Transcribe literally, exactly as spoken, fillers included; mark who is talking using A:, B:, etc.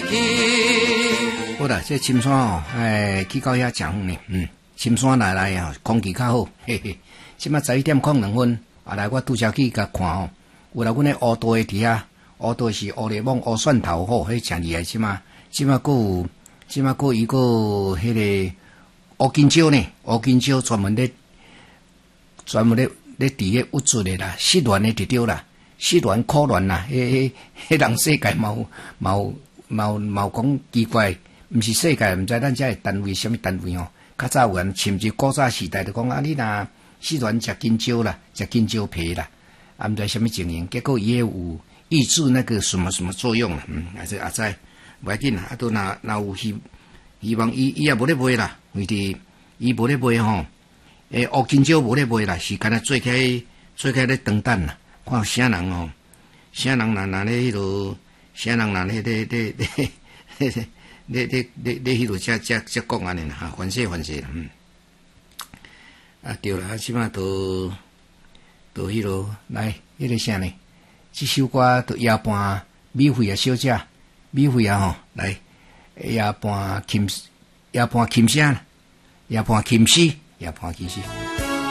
A: 好啦，这深山哦，哎，去到遐讲呢，嗯，深山来来啊，空气较好，嘿嘿。即马十一点空两分，啊来我拄则去甲看哦，有啦，阮咧乌豆诶伫遐，乌豆是乌柠檬、乌蒜头吼，迄诚厉害。即马即马佫有，即马佫伊佫迄个乌金蕉呢，乌金蕉专门咧专门咧咧伫咧物质诶啦，失恋诶伫着啦，失恋可怜啦，迄迄迄人世界嘛有嘛有嘛有嘛有讲奇怪。毋是世界，毋知咱遮个单位什么单位哦。较早有人甚至古早时代就讲啊，你若失恋食金蕉啦，食金蕉皮啦，啊毋知什么情形，结果伊也有抑制那个什么什么作用啦。嗯，还是啊知，无要紧啦，啊都若若有希希望伊伊也无咧卖啦，为伫伊无咧卖吼，诶，乌金蕉无咧卖啦，是干那做起来做起来咧长等啦，看啥人哦，啥人若若咧迄落，啥人若咧咧咧咧。你你你你迄度才才才讲安尼啦，哈，反正反正啦，嗯，啊对啦，啊即马都都迄落来，迄个啥呢？即首歌都夜半米费啊，小姐，米费啊吼，来夜半琴夜半琴声，夜半琴诗，夜半琴诗。